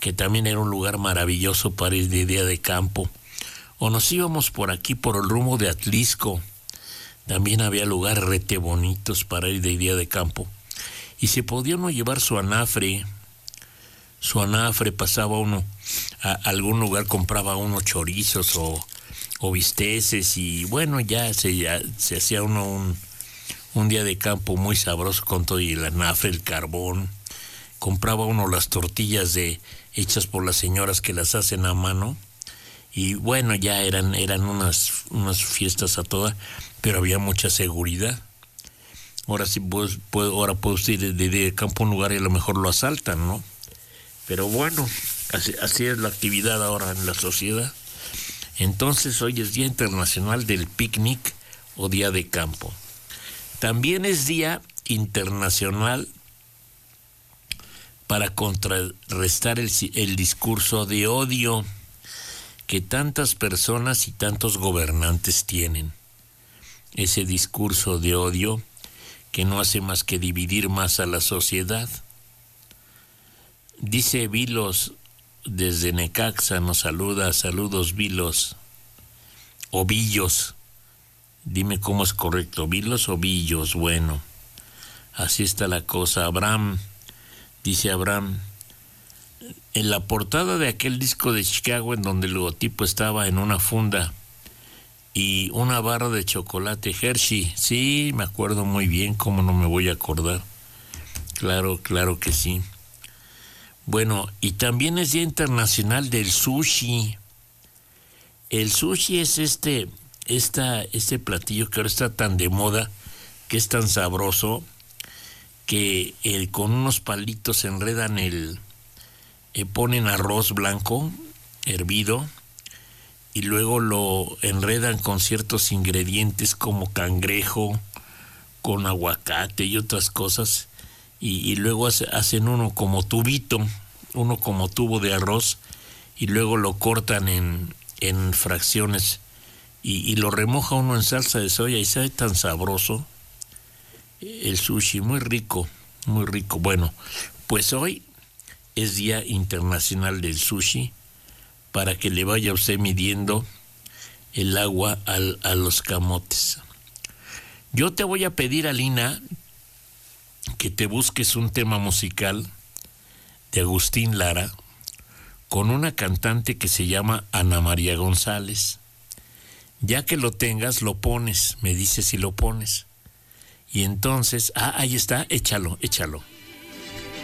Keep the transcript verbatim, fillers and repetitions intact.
que también era un lugar maravilloso para ir de día de campo. O nos íbamos por aquí, por el rumbo de Atlisco. También había lugares rete bonitos para ir de día de campo. Y se podía uno llevar su anafre, su anafre, pasaba uno a algún lugar, compraba uno chorizos o, o bisteces, y bueno, ya se, ya se hacía uno un, un día de campo muy sabroso con todo y el anafre, el carbón. Compraba uno las tortillas de hechas por las señoras que las hacen a mano, y bueno, ya eran, eran unas, unas fiestas a toda, pero había mucha seguridad. Ahora sí, pues, puedo, ahora puedo ir de, de, de campo a un lugar y a lo mejor lo asaltan, ¿no? Pero bueno, así, así es la actividad ahora en la sociedad. Entonces hoy es Día Internacional del Picnic o Día de Campo. También es Día Internacional para contrarrestar el, el discurso de odio que tantas personas y tantos gobernantes tienen. Ese discurso de odio que no hace más que dividir más a la sociedad. Dice Vilos desde Necaxa, nos saluda, saludos Vilos, o Villos, dime cómo es correcto, Vilos o Villos. Bueno, así está la cosa. Abraham, dice Abraham, en la portada de aquel disco de Chicago en donde el logotipo estaba en una funda y una barra de chocolate Hershey. Sí, me acuerdo muy bien, cómo no me voy a acordar. Claro, claro que sí. Bueno, y también es Día Internacional del Sushi. El sushi es este, esta, este platillo que ahora está tan de moda, que es tan sabroso, que eh, con unos palitos enredan el, eh, ponen arroz blanco hervido, y luego lo enredan con ciertos ingredientes como cangrejo, con aguacate y otras cosas, y, y luego hace, hacen uno como tubito, uno como tubo de arroz, y luego lo cortan en, en fracciones, y, y lo remoja uno en salsa de soya, y sabe tan sabroso el sushi, muy rico, muy rico. Bueno, pues hoy es Día Internacional del Sushi, para que le vaya usted midiendo el agua al, a los camotes. Yo te voy a pedir, Alina, que te busques un tema musical de Agustín Lara con una cantante que se llama Ana María González. Ya que lo tengas, lo pones, me dices si lo pones. Y entonces, ah, ahí está, échalo, échalo.